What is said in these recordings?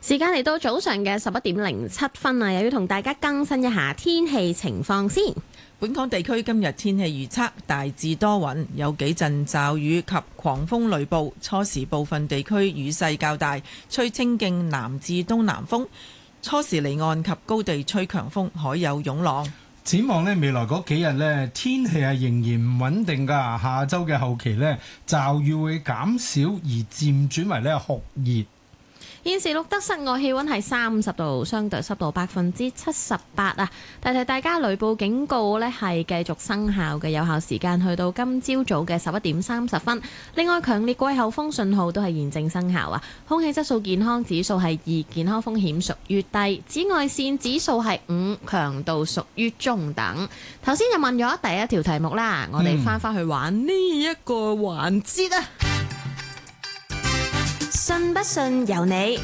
時間嚟到早上嘅11:07啊，又要同大家更新一下天氣情況先。 本港地區今日天氣預測大致多雲，有幾陣驟雨及狂風雷暴，初時部分地區雨勢較大，吹清勁南至東南風，初時離岸及高地吹強風，海有湧浪。 展望未來嗰幾日天氣係仍然唔穩定㗎。下週嘅後期驟雨會減少，而漸轉為酷熱。 現時錄得室外氣溫係30度，相對濕度78%啊！提提大家，雷暴警告係繼續生效嘅，有效時間去到今朝早嘅11:30。另外，強烈季候風信號都係現正生效啊！空氣質素健康指數係2，健康風險屬於低；紫外線指數係5，強度屬於中等。頭先就問咗第一條題目啦，我哋翻去玩呢一個環節啊！信不信由你。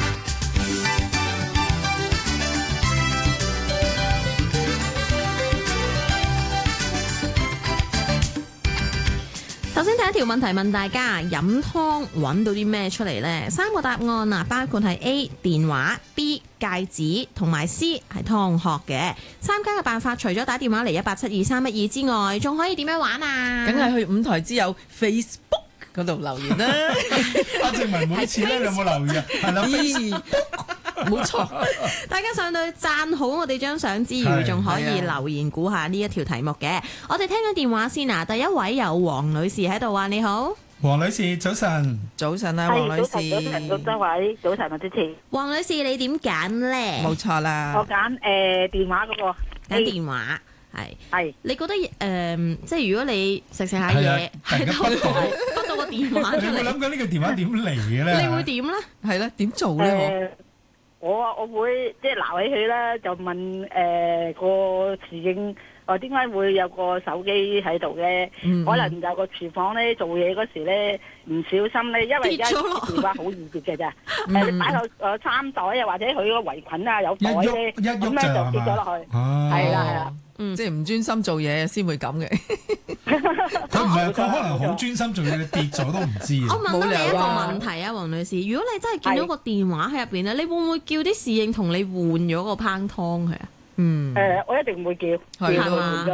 首先第一條問題問大家，飲湯揾到啲咩出嚟呢？3個答案啊，包括係 A 電話、B 戒指同埋 C 係湯殼嘅。參加嘅辦法除咗打電話嚟1872312之外，仲可以點樣玩啊？ 梗係去5台之友 Facebook嗰度留言啦。 阿靜文每次你有冇留意啊？係啦， 冇錯。 大家上到去讚好我哋張相之餘，仲可以留言估下呢一條題目嘅。我哋聽緊電話先啊！第一位有黃女士喺度啊，你好， 黃女士早晨。 早晨啊，黃女士。 早晨，各位早晨啊，主持。 黃女士你點揀呢？ 冇錯啦。 我揀電話嗰個。 揀電話。係，你覺得即係如果你食下嘢，係得到個電話出嚟， 你會諗緊呢個電話點嚟嘅咧？ 你會點咧？ 係咧，點做咧？ 我會即係撈起佢啦，就問個侍應，點解會有個手機喺度嘅？可能有個廚房咧做嘢嗰時咧唔小心咧，因為而家電話好易跌嘅咋，你擺個餐袋啊，或者佢個圍裙啊有袋咧，咁咧就跌咗落去，係啦。 即係唔專心做嘢先會咁嘅。 佢唔係，佢可能好專心做嘢，跌咗都唔知。 我問到你一個問題啊，黃女士，如果你真係見到個電話喺入邊咧，你會唔會叫啲侍應同你換咗個烹湯佢啊？ 我一定會叫， 係嘛？